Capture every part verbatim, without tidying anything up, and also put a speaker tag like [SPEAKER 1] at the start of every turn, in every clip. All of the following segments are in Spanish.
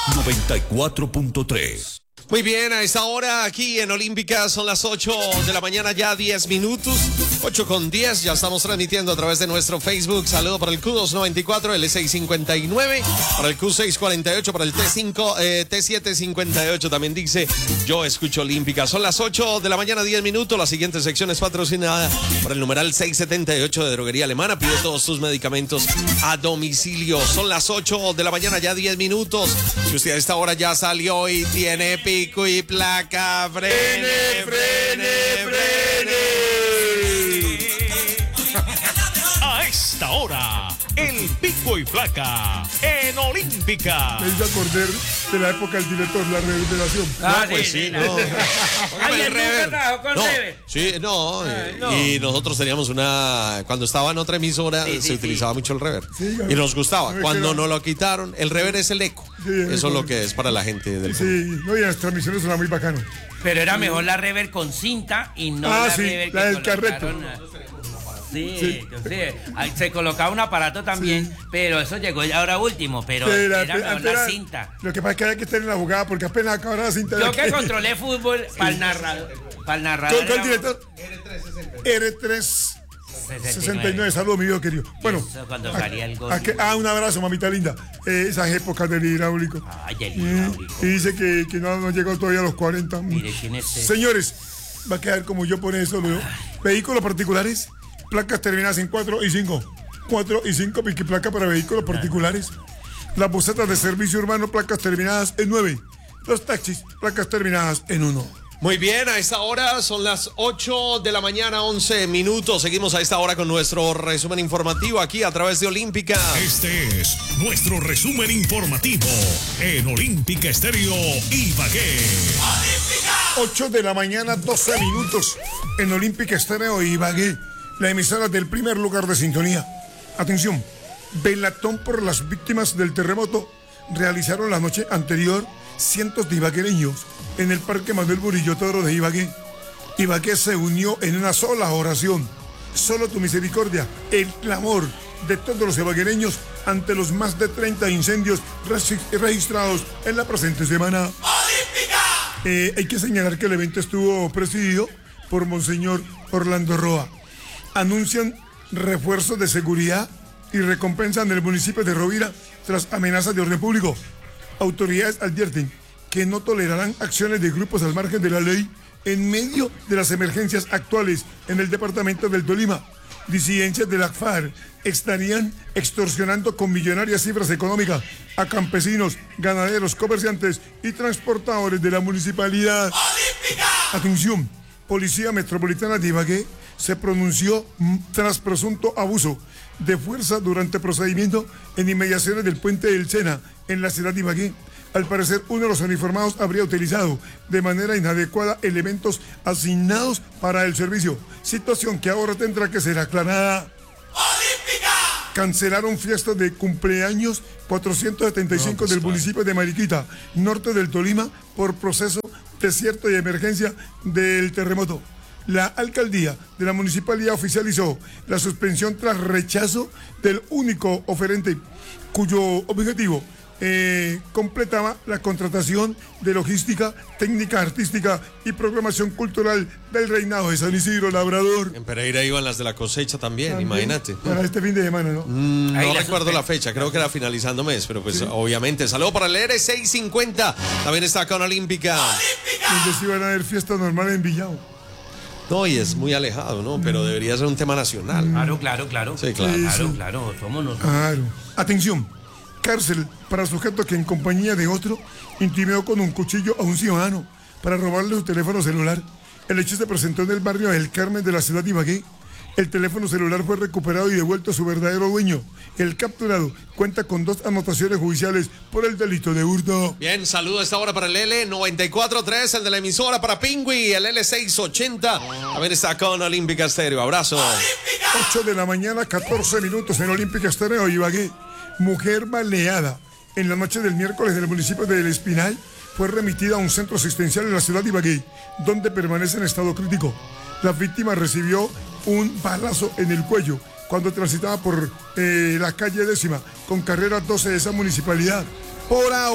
[SPEAKER 1] noventa y cuatro punto tres.
[SPEAKER 2] Muy bien, a esta hora aquí en Olímpica son las ocho de la mañana, ya diez minutos, ocho con diez, ya estamos transmitiendo a través de nuestro Facebook. Saludo para el Q doscientos noventa y cuatro, el seiscientos cincuenta y nueve, para el Q seiscientos cuarenta y ocho, para el T cinco, eh, T setecientos cincuenta y ocho, también dice yo escucho Olímpica. Son las ocho de la mañana, diez minutos, la siguiente sección es patrocinada por el numeral seiscientos setenta y ocho de Droguería Alemana. Pide todos tus medicamentos a domicilio. Son las ocho de la mañana, ya diez minutos. Si usted a esta hora ya salió y tiene pico y placa, frene, frene, frene.
[SPEAKER 1] A esta hora, el pico y placa en Olímpica.
[SPEAKER 3] Me hizo acordar de la época del director, la revelación.
[SPEAKER 2] Ah, no, pues sí, sí, no.
[SPEAKER 4] Ay, el nunca trabajó con
[SPEAKER 2] no,
[SPEAKER 4] Rever.
[SPEAKER 2] Sí, no,
[SPEAKER 4] Ay,
[SPEAKER 2] y,
[SPEAKER 4] no.
[SPEAKER 2] y nosotros teníamos una, cuando estaba en otra emisora,
[SPEAKER 4] Sí,
[SPEAKER 2] se
[SPEAKER 4] sí,
[SPEAKER 2] utilizaba
[SPEAKER 4] sí.
[SPEAKER 2] mucho el rever.
[SPEAKER 3] Sí,
[SPEAKER 2] y nos gustaba.
[SPEAKER 3] no,
[SPEAKER 2] Cuando
[SPEAKER 3] era-
[SPEAKER 2] nos lo quitaron, el rever es el eco.
[SPEAKER 3] Sí, el
[SPEAKER 2] Eso es
[SPEAKER 3] eco.
[SPEAKER 2] lo que es para la gente del
[SPEAKER 3] Sí, no, y las transmisiones son muy bacanas.
[SPEAKER 4] Pero era mejor la rever con cinta y no
[SPEAKER 3] Ah,
[SPEAKER 4] la
[SPEAKER 3] sí,
[SPEAKER 4] rever
[SPEAKER 3] la
[SPEAKER 4] que
[SPEAKER 3] del carreto.
[SPEAKER 4] colocaron a- Sí,
[SPEAKER 3] Sí.
[SPEAKER 4] sí. Ahí se colocaba un aparato también, pero eso llegó ya ahora último, pero
[SPEAKER 3] Sí,
[SPEAKER 4] era
[SPEAKER 3] la-
[SPEAKER 4] mejor
[SPEAKER 3] antes
[SPEAKER 4] la
[SPEAKER 3] era-
[SPEAKER 4] cinta.
[SPEAKER 3] Lo que pasa es que había que estar en la jugada porque apenas acababa la cinta.
[SPEAKER 4] Yo que controlé fútbol para el narrador. Para el narrador.
[SPEAKER 3] ¿Con cuál
[SPEAKER 4] era-
[SPEAKER 3] director? R tres sesenta y nueve, saludos, mi Dios querido. Bueno,
[SPEAKER 4] Eso cuando
[SPEAKER 3] a-
[SPEAKER 4] salía el gol.
[SPEAKER 3] a que- ah, un abrazo, mamita linda. Eh, esas épocas del hidráulico.
[SPEAKER 4] Ay, el
[SPEAKER 3] Y,
[SPEAKER 4] hidráulico.
[SPEAKER 3] y dice que, que no, no llegó todavía a los cuarenta.
[SPEAKER 4] Mire, ¿quién es ese?
[SPEAKER 3] Señores, va a quedar como yo pone eso. ¿No? Vehículos particulares, placas terminadas en cuatro y cinco. cuatro y cinco, pique placa para vehículos particulares. Las busetas de servicio urbano, placas terminadas en nueve. Los taxis, placas terminadas en uno.
[SPEAKER 2] Muy bien, a esta hora son las ocho de la mañana, once minutos. Seguimos a esta hora con nuestro resumen informativo aquí a través de Olímpica.
[SPEAKER 1] Este es nuestro resumen informativo en Olímpica Estéreo Ibagué.
[SPEAKER 3] ocho de la mañana, doce minutos. En Olímpica Estéreo Ibagué, la emisora del primer lugar de sintonía. Atención, velatón por las víctimas del terremoto. Realizaron la noche anterior cientos de ibaguereños en el Parque Manuel Murillo Toro de Ibagué. Ibagué se unió en una sola oración. Solo tu misericordia, el clamor de todos los ibaguereños ante los más de treinta incendios regi- registrados en la presente semana. Eh, hay que señalar que el evento estuvo presidido por Monseñor Orlando Roa. Anuncian refuerzos de seguridad y recompensan el municipio de Rovira tras amenazas de orden público. Autoridades advierten que no tolerarán acciones de grupos al margen de la ley en medio de las emergencias actuales en el departamento del Tolima. Disidencias de la FARC estarían extorsionando con millonarias cifras económicas a campesinos, ganaderos, comerciantes y transportadores de la municipalidad. Atención, Policía Metropolitana de Ibagué se pronunció mm, tras presunto abuso de fuerza durante procedimiento en inmediaciones del puente del Sena en la ciudad de Ibagué. Al parecer, uno de los uniformados habría utilizado de manera inadecuada elementos asignados para el servicio, situación que ahora tendrá que ser aclarada. Cancelaron fiestas de cumpleaños cuatrocientos setenta y cinco
[SPEAKER 2] No, pues,
[SPEAKER 3] del
[SPEAKER 2] claro.
[SPEAKER 3] municipio de Mariquita, norte del Tolima, por proceso desierto y emergencia del terremoto. La alcaldía de la municipalidad oficializó la suspensión tras rechazo del único oferente cuyo objetivo eh, completaba la contratación de logística, técnica artística y programación cultural del reinado de San Isidro Labrador.
[SPEAKER 2] En Pereira iban las de la cosecha también,
[SPEAKER 3] También
[SPEAKER 2] imagínate.
[SPEAKER 3] Para este fin de semana, ¿no?
[SPEAKER 2] Mm,
[SPEAKER 4] Ahí
[SPEAKER 2] No
[SPEAKER 4] la
[SPEAKER 2] recuerdo
[SPEAKER 4] suspe-
[SPEAKER 2] la fecha, creo que era finalizando mes, pero pues obviamente. Saludo para el R seiscientos cincuenta, también está con Olímpica.
[SPEAKER 3] Donde sí van a haber fiestas normales en Villao.
[SPEAKER 2] No, y es muy alejado, ¿no? Pero debería ser un tema nacional.
[SPEAKER 4] Claro, claro, claro.
[SPEAKER 2] Sí, claro.
[SPEAKER 4] Claro,
[SPEAKER 3] Sí.
[SPEAKER 4] claro, somos nosotros.
[SPEAKER 3] Claro. Atención, cárcel para sujeto que en compañía de otro intimidó con un cuchillo a un ciudadano para robarle su teléfono celular. El hecho se presentó en el barrio del Carmen de la ciudad de Ibagué. El teléfono celular fue recuperado y devuelto a su verdadero dueño. El capturado cuenta con dos anotaciones judiciales por el delito de hurto.
[SPEAKER 2] Bien, saludo a esta hora para el L noventa y cuatro punto tres, el de la emisora para Pingüi, el L seiscientos ochenta. A ver, está con Olímpica Estéreo. Abrazo.
[SPEAKER 3] ocho de la mañana, catorce minutos en Olímpica Estéreo Ibagué. Mujer baleada en la noche del miércoles del municipio de El Espinal fue remitida a un centro asistencial en la ciudad de Ibagué, donde permanece en estado crítico. La víctima recibió un balazo en el cuello cuando transitaba por eh, la calle décima con carrera doce de esa municipalidad. Por ahora,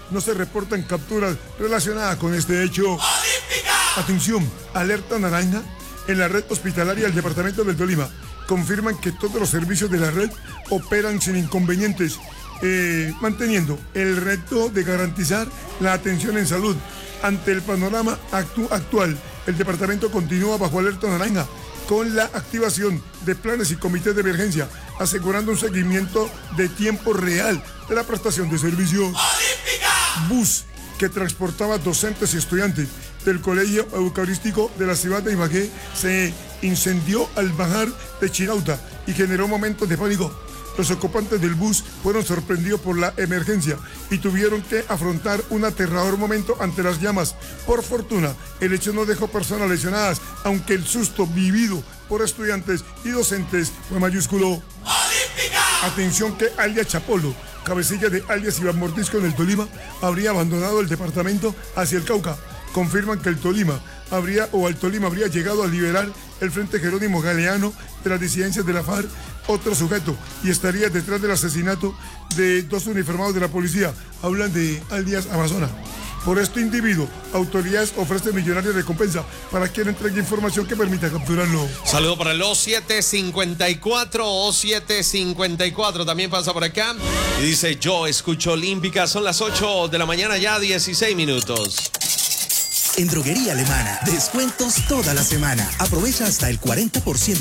[SPEAKER 3] no se reportan capturas relacionadas con este hecho. Atención, alerta naranja en la red hospitalaria del departamento del Tolima. Confirman que todos los servicios de la red operan sin inconvenientes, eh, manteniendo el reto de garantizar la atención en salud. Ante el panorama actu- actual, el departamento continúa bajo alerta naranja con la activación de planes y comités de emergencia, asegurando un seguimiento de tiempo real de la prestación de servicios. Bus que transportaba docentes y estudiantes del Colegio Eucarístico de la ciudad de Ibagué se incendió al bajar de Chinauta y generó momentos de pánico. Los ocupantes del bus fueron sorprendidos por la emergencia y tuvieron que afrontar un aterrador momento ante las llamas. Por fortuna, el hecho no dejó personas lesionadas, aunque el susto vivido por estudiantes y docentes fue mayúsculo. ¡Olímpica! Atención que alias Chapolo, cabecilla de alias Iván Mordisco en el Tolima, habría abandonado el departamento hacia el Cauca. Confirman que el Tolima habría o al Tolima habría llegado a liberar el Frente Jerónimo Galeano de las disidencias de la FARC, otro sujeto, y estaría detrás del asesinato de dos uniformados de la policía. Hablan de alias Amazonas. Por este individuo, autoridades ofrecen millonaria recompensa para quien entregue información que permita capturarlo.
[SPEAKER 2] Saludo para el O siete cincuenta y cuatro, O siete cincuenta y cuatro también pasa por acá y dice: yo escucho Olímpica, son las ocho de la mañana ya, dieciséis minutos.
[SPEAKER 5] En Droguería Alemana, descuentos toda la semana. Aprovecha hasta el cuarenta por ciento